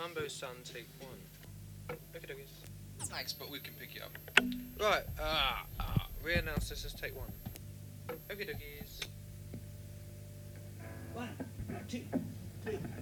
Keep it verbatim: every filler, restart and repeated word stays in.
Mambo Sun, take one. Okay, dokies. Thanks, but we can pick you up. Right, ah, uh, uh, re-announce this as take one. Okay, dokies.